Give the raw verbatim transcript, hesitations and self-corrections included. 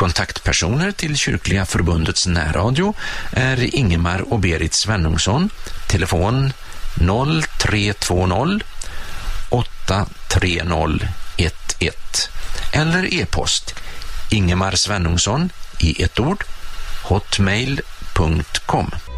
Kontaktpersoner till Kyrkliga förbundets närradio är Ingemar och Berit Svenungsson, telefon noll tre två noll åtta tre noll ett ett eller e-post Ingemar Svenungsson i ett ord hotmail punkt com.